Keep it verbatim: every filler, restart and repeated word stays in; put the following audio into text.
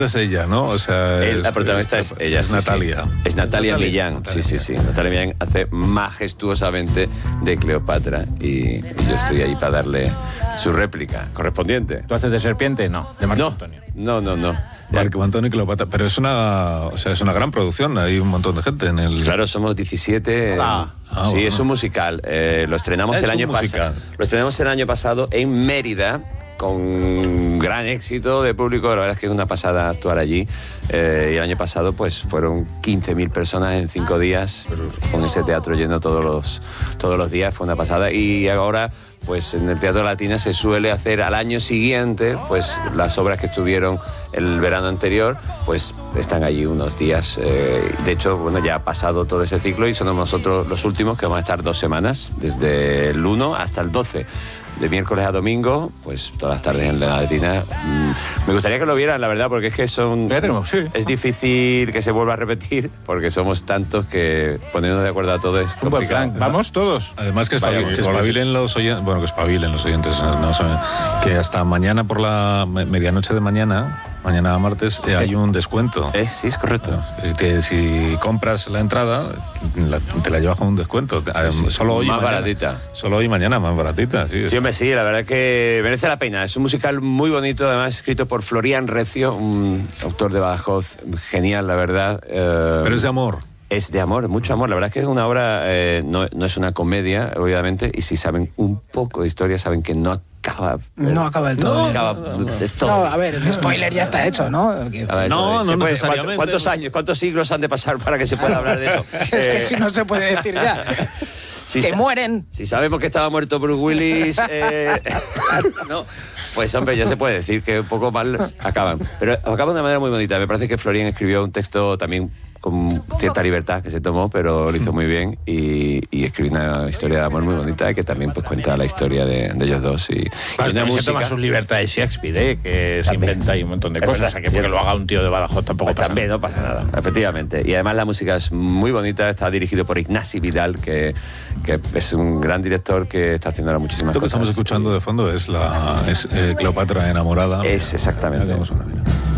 Es ella, ¿no? O sea, El, es, la protagonista es, es ella, es sí, Natalia. Sí. Es Natalia, Natalia Millán, Natalia. sí, sí, sí. Natalia Millán hace majestuosamente de Cleopatra y, y yo estoy ahí para darle su réplica correspondiente. ¿Tú haces de serpiente? No, de Marco No, Antonio. no, no, no. Marco Antonio y Cleopatra. Pero es una, o sea, es una gran producción, hay un montón de gente en el... Claro, somos diecisiete. Ah, ah, sí, bueno. es un musical. Eh, lo estrenamos Es el un año musical. pasado. Lo estrenamos el año pasado en Mérida, con gran éxito de público. La verdad es que es una pasada actuar allí. Eh, y el año pasado pues fueron quince mil personas en cinco días, con ese teatro lleno todos los, todos los días. Fue una pasada. Y ahora, pues en el Teatro Latina se suele hacer al año siguiente, pues las obras que estuvieron el verano anterior, pues están allí unos días. Eh, de hecho, bueno, ya ha pasado todo ese ciclo y somos nosotros los últimos, que vamos a estar dos semanas, desde el uno hasta el doce. De miércoles a domingo, pues todas las tardes en la Latina. Mm, me gustaría que lo vieran, la verdad, porque es que son... Ya tenemos, sí. Es difícil que se vuelva a repetir, porque somos tantos que ponernos de acuerdo a todo es Un buen complicado. plan. Vamos todos. Además que, Vaya, espabil, que igual espabilen los oyentes, bueno, que espabilen los oyentes, no, no saben, que hasta mañana por la me- medianoche de mañana, mañana martes, eh, hay un descuento. Eh, sí, es correcto. Es que si compras la entrada, la- te la llevas con un descuento. Además, sí. Solo hoy y Más mañana. baratita. Solo hoy y mañana, más baratita, sí. Sí, hombre, sí, la verdad que merece la pena. Es un musical muy bonito, además escrito por Florian Recio, un autor de Badajoz genial, la verdad. Eh, Pero es de amor. Es de amor, mucho amor. La verdad es que es una obra, eh, no, no es una comedia, obviamente, y si saben un poco de historia, saben que no acaba... No acaba del todo. No bien. acaba de todo. No, a ver, el spoiler ya está hecho, ¿no? Que- A ver, No, ¿se no puede- necesariamente. ¿Cuántos años, cuántos siglos han de pasar para que se pueda hablar de eso? Es que Eh, si no se puede decir ya. si que sa- mueren. Si sabemos que estaba muerto Bruce Willis, eh, no, pues hombre, ya se puede decir que un poco mal acaban. Pero acaban de una manera muy bonita. Me parece que Florian escribió un texto también con cierta libertad que se tomó, pero lo hizo muy bien y, y escribió una historia de amor muy bonita que también pues cuenta la historia de, de ellos dos y, y Vale, una también se música. toma sus libertades Shakespeare, ¿eh? Que se También. inventa ahí un montón de Es cosas. verdad, O sea, que porque cierto. lo haga un tío de Badajoz tampoco Pues pasa también nada. no pasa nada, efectivamente. Y además la música es muy bonita, está dirigido por Ignasi Vidal, que, que es un gran director que está haciendo ahora muchísimas Esto que cosas. estamos escuchando de fondo es la es eh, Cleopatra enamorada. Es exactamente. Mira, vamos a ver.